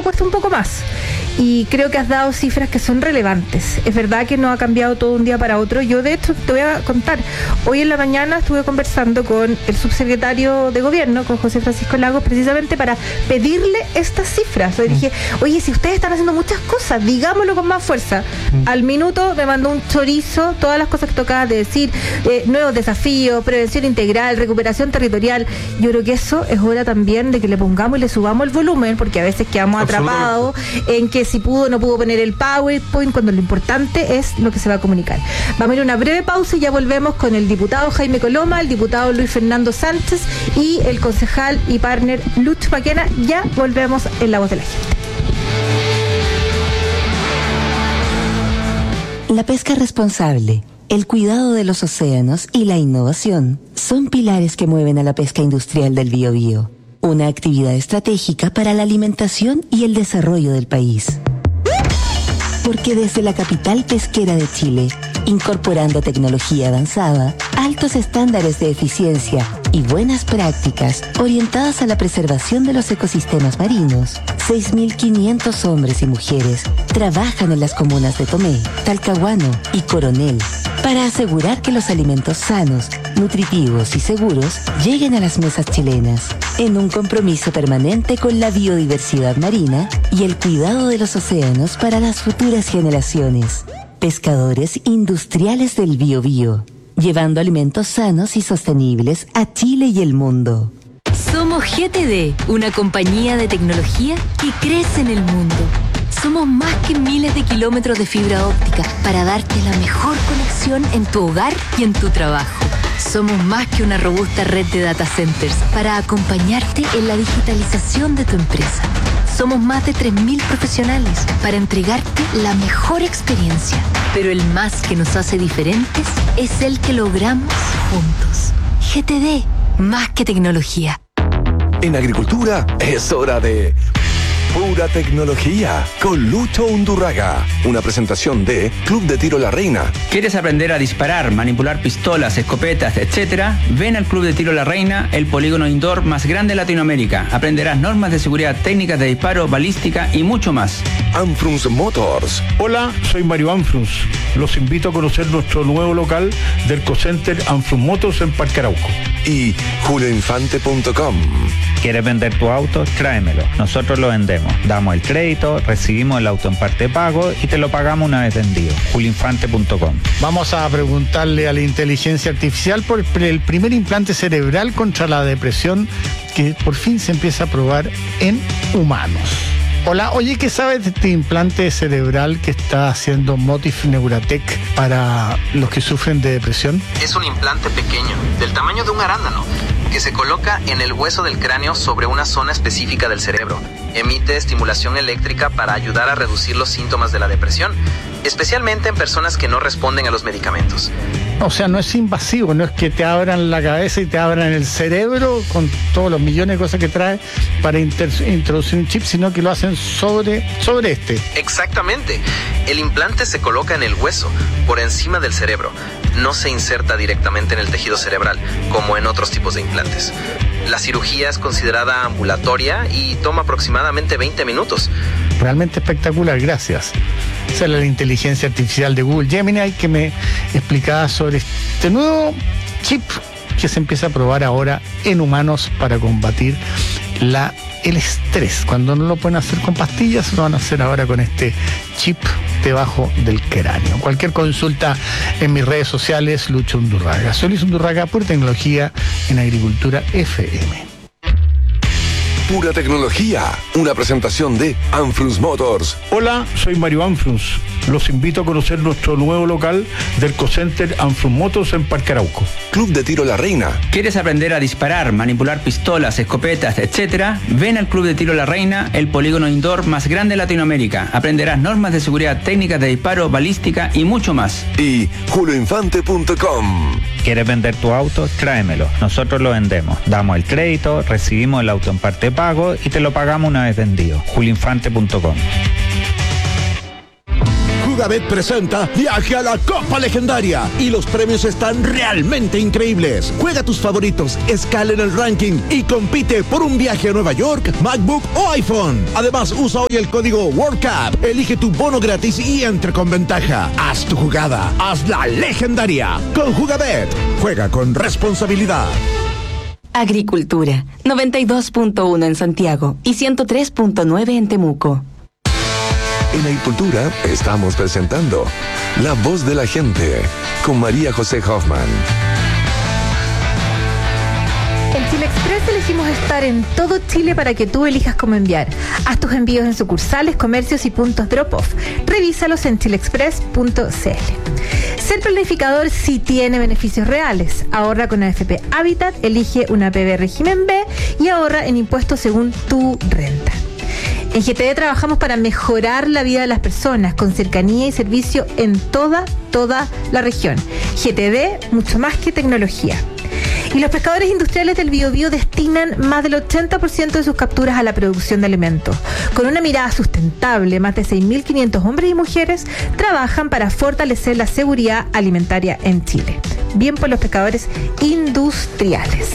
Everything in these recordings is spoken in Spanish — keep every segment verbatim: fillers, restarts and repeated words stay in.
cuesta un poco más. Y creo que has dado cifras que son relevantes. Es verdad que no ha cambiado todo un día para otro. Yo, de hecho, te voy a contar. Hoy en la mañana estuve conversando con el subsecretario de Gobierno, con José Francisco Lagos, precisamente para pedirle estas cifras. Le dije, oye, si ustedes están haciendo muchas cosas, digámoslo con más fuerza. Al minuto me mandó un chorizo, todas las cosas que tocabas de decir, eh, nuevos desafíos, prevención integral, recuperación territorial. Yo creo que eso es hora también de que le pongamos y le subamos el volumen, porque a veces quedamos atrapados en que si pudo o no pudo poner el PowerPoint, cuando lo importante es lo que se va a comunicar. Vamos a ir a una breve pausa y ya volvemos con el diputado Jaime Coloma, el diputado Luis Fernando Sánchez y el concejal y partner Lucho Maquena. Ya volvemos en La Voz de la Gente. La pesca responsable, el cuidado de los océanos y la innovación son pilares que mueven a la pesca industrial del Biobío, una actividad estratégica para la alimentación y el desarrollo del país. Porque desde la capital pesquera de Chile, incorporando tecnología avanzada, altos estándares de eficiencia y buenas prácticas orientadas a la preservación de los ecosistemas marinos, seis mil quinientos hombres y mujeres trabajan en las comunas de Tomé, Talcahuano y Coronel para asegurar que los alimentos sanos, nutritivos y seguros lleguen a las mesas chilenas, en un compromiso permanente con la biodiversidad marina y el cuidado de los océanos para las futuras generaciones. Pescadores industriales del Biobío, llevando alimentos sanos y sostenibles a Chile y el mundo. Somos G T D, una compañía de tecnología que crece en el mundo. Somos más que miles de kilómetros de fibra óptica para darte la mejor conexión en tu hogar y en tu trabajo. Somos más que una robusta red de data centers para acompañarte en la digitalización de tu empresa. Somos más de tres mil profesionales para entregarte la mejor experiencia. Pero el más que nos hace diferentes es el que logramos juntos. G T D, más que tecnología. En agricultura es hora de Pura Tecnología con Lucho Undurraga. Una presentación de Club de Tiro La Reina. ¿Quieres aprender a disparar, manipular pistolas, escopetas, etcétera? Ven al Club de Tiro La Reina, el polígono indoor más grande de Latinoamérica. Aprenderás normas de seguridad, técnicas de disparo, balística y mucho más. Anfrunz Motors. Hola, soy Mario Anfrunz. Los invito a conocer nuestro nuevo local del Ecocenter Anfrunz Motors en Parque Arauco. Y julio infante punto com. ¿Quieres vender tu auto? Tráemelo. Nosotros lo vendemos. Damos el crédito, recibimos el auto en parte pago y te lo pagamos una vez vendido. julio infante punto com. Vamos a preguntarle a la inteligencia artificial por el primer implante cerebral contra la depresión que por fin se empieza a probar en humanos. Hola, oye, ¿qué sabes de este implante cerebral que está haciendo Motif Neuratech para los que sufren de depresión? Es un implante pequeño, del tamaño de un arándano, que se coloca en el hueso del cráneo sobre una zona específica del cerebro. Emite estimulación eléctrica para ayudar a reducir los síntomas de la depresión, especialmente en personas que no responden a los medicamentos. O sea, no es invasivo, no es que te abran la cabeza y te abran el cerebro con todos los millones de cosas que trae para inter- introducir un chip, sino que lo hacen sobre, sobre este. Exactamente. El implante se coloca en el hueso, por encima del cerebro. No se inserta directamente en el tejido cerebral, como en otros tipos de implantes. La cirugía es considerada ambulatoria y toma aproximadamente veinte minutos. Realmente espectacular, gracias. Esa es la inteligencia artificial de Google Gemini que me explicaba sobre este nuevo chip que se empieza a probar ahora en humanos para combatir la, el estrés. Cuando no lo pueden hacer con pastillas, lo van a hacer ahora con este chip debajo del cráneo. Cualquier consulta en mis redes sociales, Lucho Undurraga. Soy Luis Undurraga, Pura Tecnología en Agricultura F M. Pura Tecnología, una presentación de Anfrunz Motors. Hola, soy Mario Anfrunz. Los invito a conocer nuestro nuevo local del Ecocenter Anfrunz Motors en Parque Arauco. Club de Tiro La Reina. ¿Quieres aprender a disparar, manipular pistolas, escopetas, etcétera? Ven al Club de Tiro La Reina, el polígono indoor más grande de Latinoamérica. Aprenderás normas de seguridad, técnicas de disparo, balística y mucho más. Y julio infante punto com. ¿Quieres vender tu auto? Tráemelo. Nosotros lo vendemos. Damos el crédito, recibimos el auto en parte pago y te lo pagamos una vez vendido. julio infante punto com. Jugabet presenta Viaje a la Copa Legendaria y los premios están realmente increíbles. Juega tus favoritos, escala en el ranking y compite por un viaje a Nueva York, MacBook o iPhone. Además, usa hoy el código WorldCup, elige tu bono gratis y entre con ventaja. Haz tu jugada, hazla legendaria. Con Jugabet, juega con responsabilidad. Agricultura, noventa y dos punto uno en Santiago y ciento tres punto nueve en Temuco. En Agricultura estamos presentando La Voz de la Gente con María José Hoffman. En Chile Express elegimos estar en todo Chile para que tú elijas cómo enviar. Haz tus envíos en sucursales, comercios y puntos drop-off. Revísalos en chile express punto c l. Ser planificador sí tiene beneficios reales. Ahorra con A F P Habitat, elige una P B régimen B y ahorra en impuestos según tu renta. En G T D trabajamos para mejorar la vida de las personas con cercanía y servicio en toda, toda la región. G T D, mucho más que tecnología. Y los pescadores industriales del Biobío destinan más del ochenta por ciento de sus capturas a la producción de alimentos. Con una mirada sustentable, más de seis mil quinientos hombres y mujeres trabajan para fortalecer la seguridad alimentaria en Chile. Bien por los pescadores industriales.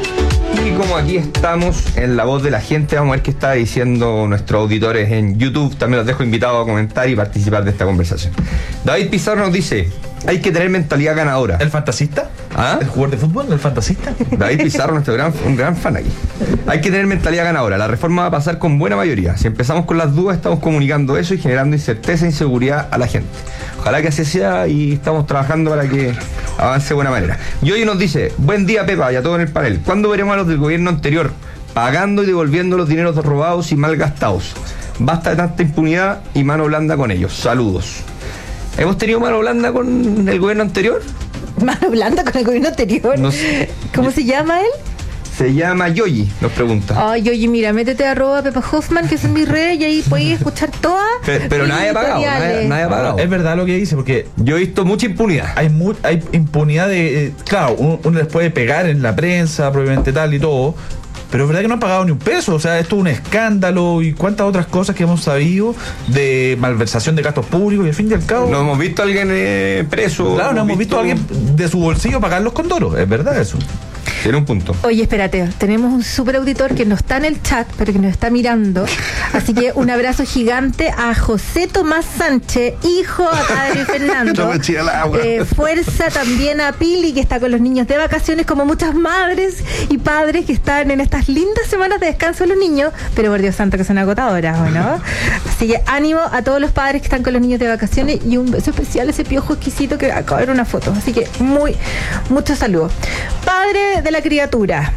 Y como aquí estamos en La Voz de la Gente, vamos a ver qué está diciendo nuestros auditores en YouTube. También los dejo invitados a comentar y participar de esta conversación. David Pizarro nos dice: hay que tener mentalidad ganadora. ¿El fantasista? ¿Ah? ¿El jugador de fútbol? ¿El fantasista? David Pizarro, nuestro gran, un gran fan aquí. Hay que tener mentalidad ganadora. La reforma va a pasar con buena mayoría. Si empezamos con las dudas, estamos comunicando eso y generando incerteza e inseguridad a la gente. Ojalá que así sea y estamos trabajando para que avance de buena manera. Y hoy nos dice: buen día, Pepa, y a todos en el panel. ¿Cuándo veremos a los del gobierno anterior pagando y devolviendo los dineros robados y mal gastados? Basta de tanta impunidad y mano blanda con ellos. Saludos. ¿Hemos tenido mano blanda con el gobierno anterior? ¿Mano blanda con el gobierno anterior? No sé. ¿Cómo se llama él? Se llama Yoyi, nos pregunta. Ay, Yoyi, mira, métete a arroba Pepa Hoffman, que es mi red, y ahí puedes escuchar todas. Pero, pero nadie ha pagado, nadie, nadie ha pagado. Es verdad lo que dice, porque yo he visto mucha impunidad. Hay mu hay impunidad de... Eh, claro, uno, uno les puede pegar en la prensa, probablemente tal y todo, pero es verdad que no han pagado ni un peso. O sea, esto es un escándalo y cuántas otras cosas que hemos sabido de malversación de gastos públicos y al fin y al cabo... No hemos visto a alguien eh, preso. Claro, no hemos visto, visto a alguien de su bolsillo pagar los condoros, es verdad eso. Tiene un punto. Oye, espérate, tenemos un super auditor que no está en el chat, pero que nos está mirando. Así que un abrazo gigante a José Tomás Sánchez, hijo acá de Fernando. eh, fuerza también a Pili, que está con los niños de vacaciones, como muchas madres y padres que están en estas lindas semanas de descanso de los niños, pero por Dios santo que son agotadoras, ¿no? Así que ánimo a todos los padres que están con los niños de vacaciones y un beso especial a ese piojo exquisito que acaba de ver una foto. Así que muy, muchos saludos. Padre de la criatura,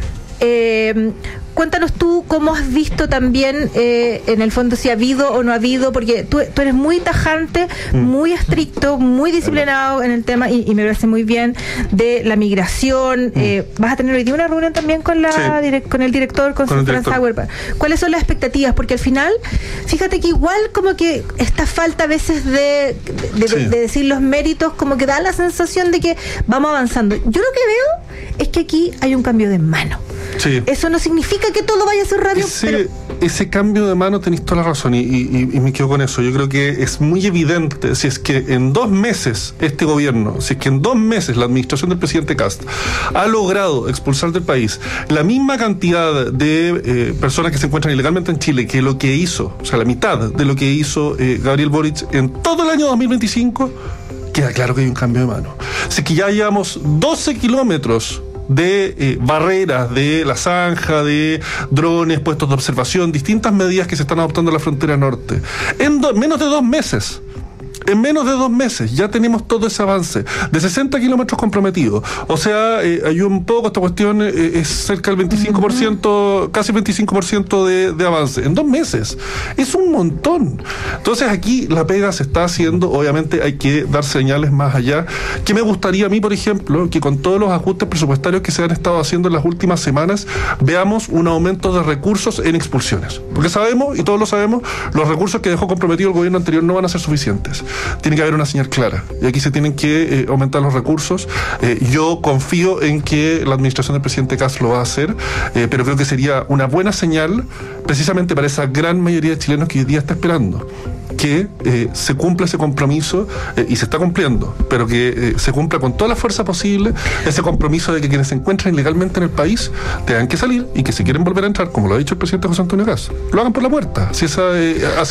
eh, cuéntanos tú cómo has visto también eh, en el fondo si ha habido o no ha habido, porque tú, tú eres muy tajante, muy estricto, muy disciplinado en el tema y, y me parece muy bien de la migración. Eh, vas a tener hoy día una reunión también con la sí. direct, con el director, con, con Fran Sauer. ¿Cuáles son las expectativas? Porque al final, fíjate que igual como que esta falta a veces de, de, sí. de, de decir los méritos, como que da la sensación de que vamos avanzando. Yo lo que veo es que aquí hay un cambio de mano. Sí. Eso no significa que todo vaya a ser rápido. Ese, pero... ese cambio de mano tenéis toda la razón y, y, y me quedo con eso. Yo creo que es muy evidente, si es que en dos meses este gobierno, si es que en dos meses la administración del presidente Kast ha logrado expulsar del país la misma cantidad de eh, personas que se encuentran ilegalmente en Chile que lo que hizo, o sea, la mitad de lo que hizo eh, Gabriel Boric en todo el año dos mil veinticinco, queda claro que hay un cambio de mano. Si que ya llevamos doce kilómetros de eh, barreras, de la zanja, de drones, puestos de observación, distintas medidas que se están adoptando en la frontera norte. En do- menos de dos meses. En menos de dos meses ya tenemos todo ese avance de sesenta kilómetros comprometidos. O sea, eh, ayuda un poco esta cuestión, eh, es cerca del veinticinco por ciento, casi veinticinco por ciento de, de avance. En dos meses. Es un montón. Entonces aquí la pega se está haciendo, obviamente hay que dar señales más allá. Que me gustaría a mí, por ejemplo, que con todos los ajustes presupuestarios que se han estado haciendo en las últimas semanas, veamos un aumento de recursos en expulsiones. Porque sabemos, y todos lo sabemos, los recursos que dejó comprometido el gobierno anterior no van a ser suficientes. tiene que haber una señal clara. Y aquí se tienen que eh, aumentar los recursos. Eh, yo confío en que la administración del presidente Kast lo va a hacer, eh, pero creo que sería una buena señal precisamente para esa gran mayoría de chilenos que hoy día está esperando que eh, se cumpla ese compromiso, eh, y se está cumpliendo, pero que eh, se cumpla con toda la fuerza posible ese compromiso de que quienes se encuentran ilegalmente en el país tengan que salir, y que si quieren volver a entrar, como lo ha dicho el presidente José Antonio Kast, lo hagan por la puerta. Si esa, eh,